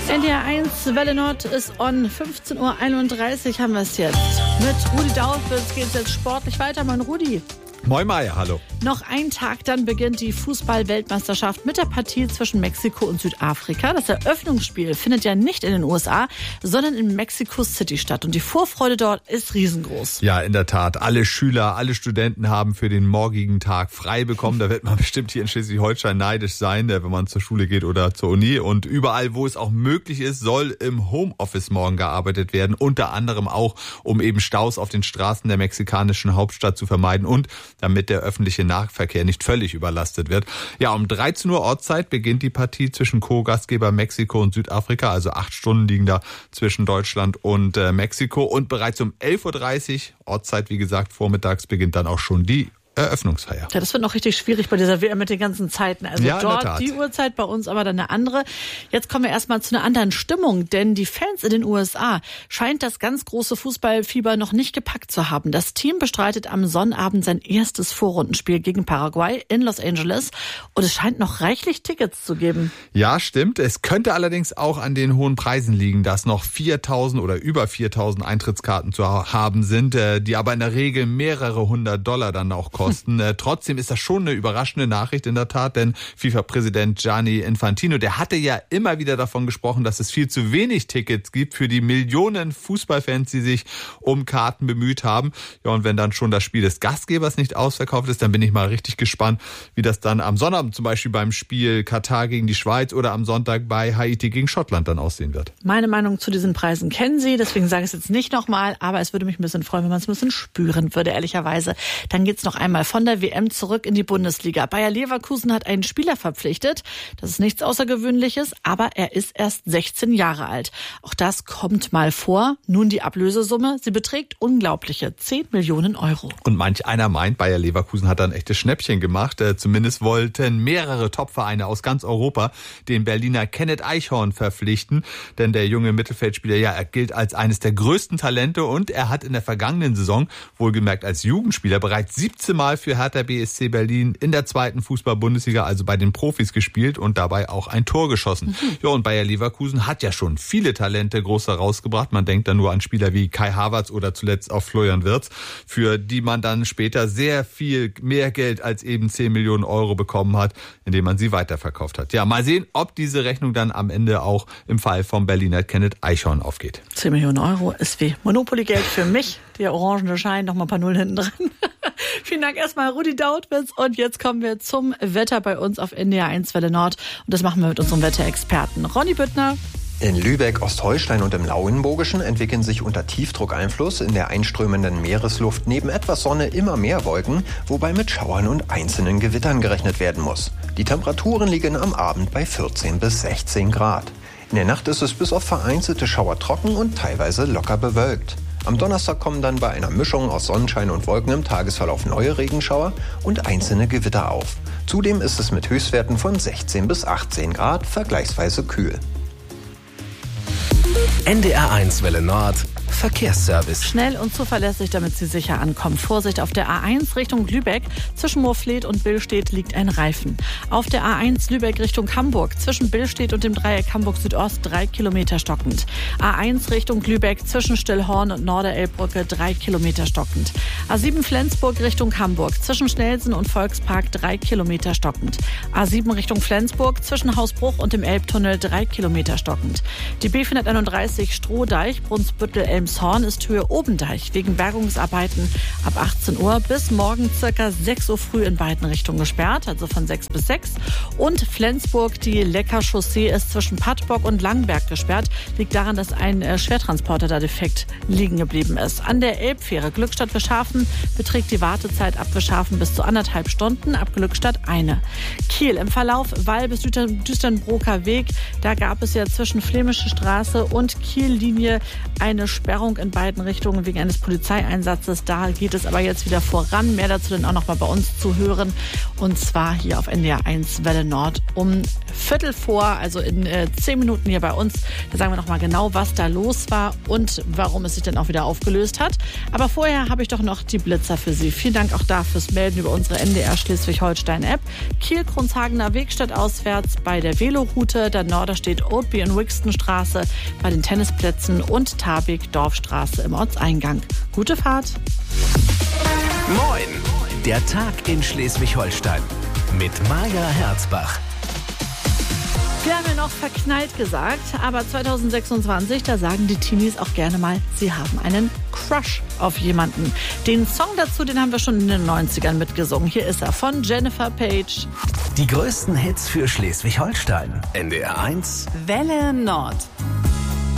NDR 1 Welle Nord ist on. 15:31 Uhr haben wir es jetzt. Mit Rudi Dautwitz geht es jetzt sportlich weiter. Moin Rudi. Moin Maya, hallo. Noch ein Tag, dann beginnt die Fußball-Weltmeisterschaft mit der Partie zwischen Mexiko und Südafrika. Das Eröffnungsspiel findet ja nicht in den USA, sondern in Mexico City statt. Und die Vorfreude dort ist riesengroß. Ja, in der Tat. Alle Schüler, alle Studenten haben für den morgigen Tag frei bekommen. Da wird man bestimmt hier in Schleswig-Holstein neidisch sein, wenn man zur Schule geht oder zur Uni. Und überall, wo es auch möglich ist, soll im Homeoffice morgen gearbeitet werden. Unter anderem auch, um eben Staus auf den Straßen der mexikanischen Hauptstadt zu vermeiden und damit der öffentliche Nahverkehr nicht völlig überlastet wird. Ja, um 13 Uhr Ortszeit beginnt die Partie zwischen Co-Gastgeber Mexiko und Südafrika. Also 8 Stunden liegen da zwischen Deutschland und Mexiko. Und bereits um 11:30 Uhr Ortszeit, wie gesagt, vormittags beginnt dann auch schon die Eröffnungsfeier. Ja, das wird noch richtig schwierig bei dieser WM mit den ganzen Zeiten. Also ja, dort die Uhrzeit, bei uns aber dann eine andere. Jetzt kommen wir erstmal zu einer anderen Stimmung, denn die Fans in den USA scheint das ganz große Fußballfieber noch nicht gepackt zu haben. Das Team bestreitet am Sonnabend sein erstes Vorrundenspiel gegen Paraguay in Los Angeles und es scheint noch reichlich Tickets zu geben. Ja, stimmt. Es könnte allerdings auch an den hohen Preisen liegen, dass noch 4.000 oder über 4.000 Eintrittskarten zu haben sind, die aber in der Regel mehrere $100 dann auch kosten. Trotzdem ist das schon eine überraschende Nachricht in der Tat, denn FIFA-Präsident Gianni Infantino, der hatte ja immer wieder davon gesprochen, dass es viel zu wenig Tickets gibt für die Millionen Fußballfans, die sich um Karten bemüht haben. Ja, und wenn dann schon das Spiel des Gastgebers nicht ausverkauft ist, dann bin ich mal richtig gespannt, wie das dann am Sonnabend zum Beispiel beim Spiel Katar gegen die Schweiz oder am Sonntag bei Haiti gegen Schottland dann aussehen wird. Meine Meinung zu diesen Preisen kennen Sie, deswegen sage ich es jetzt nicht nochmal, aber es würde mich ein bisschen freuen, wenn man es ein bisschen spüren würde, ehrlicherweise. Dann geht's noch einmal von der WM zurück in die Bundesliga. Bayer Leverkusen hat einen Spieler verpflichtet. Das ist nichts Außergewöhnliches, aber er ist erst 16 Jahre alt. Auch das kommt mal vor. Nun die Ablösesumme. Sie beträgt unglaubliche 10 Millionen Euro. Und manch einer meint, Bayer Leverkusen hat da ein echtes Schnäppchen gemacht. Zumindest wollten mehrere Topvereine aus ganz Europa den Berliner Kenneth Eichhorn verpflichten. Denn der junge Mittelfeldspieler, ja, er gilt als eines der größten Talente und er hat in der vergangenen Saison, wohlgemerkt als Jugendspieler, bereits 17 Mal für Hertha BSC Berlin in der 2. Fußball-Bundesliga, also bei den Profis, gespielt und dabei auch ein Tor geschossen. Ja, und Bayer Leverkusen hat ja schon viele Talente groß herausgebracht. Man denkt da nur an Spieler wie Kai Havertz oder zuletzt auch Florian Wirtz, für die man dann später sehr viel mehr Geld als eben 10 Millionen Euro bekommen hat, indem man sie weiterverkauft hat. Ja, mal sehen, ob diese Rechnung dann am Ende auch im Fall vom Berliner Kenneth Eichhorn aufgeht. 10 Millionen Euro ist wie Monopoly-Geld für mich. Der orangene Schein, noch mal ein paar Nullen hinten dran. Vielen Dank erstmal, Rudi Dautwitz. Und jetzt kommen wir zum Wetter bei uns auf NDR 1 Welle Nord. Und das machen wir mit unserem Wetterexperten Ronny Büttner. In Lübeck, Ostholstein und im Lauenburgischen entwickeln sich unter Tiefdruckeinfluss in der einströmenden Meeresluft neben etwas Sonne immer mehr Wolken, wobei mit Schauern und einzelnen Gewittern gerechnet werden muss. Die Temperaturen liegen am Abend bei 14 bis 16 Grad. In der Nacht ist es bis auf vereinzelte Schauer trocken und teilweise locker bewölkt. Am Donnerstag kommen dann bei einer Mischung aus Sonnenschein und Wolken im Tagesverlauf neue Regenschauer und einzelne Gewitter auf. Zudem ist es mit Höchstwerten von 16 bis 18 Grad vergleichsweise kühl. NDR 1 Welle Nord Verkehrsservice. Schnell und zuverlässig, damit Sie sicher ankommen. Vorsicht, auf der A1 Richtung Lübeck. Zwischen Moorfleet und Billstedt liegt ein Reifen. Auf der A1 Lübeck Richtung Hamburg. Zwischen Billstedt und dem Dreieck Hamburg Südost 3 Kilometer stockend. A1 Richtung Lübeck. Zwischen Stillhorn und Norderelbbrücke 3 Kilometer stockend. A7 Flensburg Richtung Hamburg. Zwischen Schnelsen und Volkspark 3 Kilometer stockend. A7 Richtung Flensburg. Zwischen Hausbruch und dem Elbtunnel 3 Kilometer stockend. Die B431 Strohdeich Brunsbüttel Elmshorn ist Höhe Obendeich wegen Bergungsarbeiten ab 18 Uhr bis morgen circa 6 Uhr früh in beiden Richtungen gesperrt, also von 6 bis 6. Und Flensburg, die Lecker-Chaussee ist zwischen Pattbock und Langberg gesperrt. Liegt daran, dass ein Schwertransporter da defekt liegen geblieben ist. An der Elbfähre Glückstadt-Wischhafen beträgt die Wartezeit ab Wischhafen bis zu 1,5 Stunden, ab Glückstadt eine. Kiel im Verlauf Wall bis Düsternbroker Weg. Da gab es ja zwischen Flämische Straße und Kiel-Linie eine Sperrung Sperrung in beiden Richtungen wegen eines Polizeieinsatzes. Da geht es aber jetzt wieder voran. Mehr dazu dann auch noch mal bei uns zu hören. Und zwar hier auf NDR 1 Welle Nord um 15:15, also in 10 Minuten hier bei uns. Da sagen wir noch mal genau, was da los war und warum es sich dann auch wieder aufgelöst hat. Aber vorher habe ich doch noch die Blitzer für Sie. Vielen Dank auch da fürs Melden über unsere NDR Schleswig-Holstein-App. Kiel-Kronshagener Weg statt auswärts bei der Veloroute. Dann Norderstedt Oatby und Wixtonstraße bei den Tennisplätzen und Tabik Dorfstraße im Ortseingang. Gute Fahrt. Moin! Der Tag in Schleswig-Holstein mit Maja Herzbach. Wir haben ja noch verknallt gesagt, aber 2026, da sagen die Teenies auch gerne mal, sie haben einen Crush auf jemanden. Den Song dazu, den haben wir schon in den 90ern mitgesungen. Hier ist er von Jennifer Page. Die größten Hits für Schleswig-Holstein. NDR 1 Welle Nord.